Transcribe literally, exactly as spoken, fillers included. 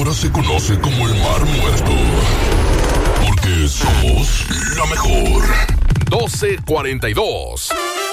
ahora se conoce como el Mar Muerto. Porque somos la mejor. doce cuarenta y dos.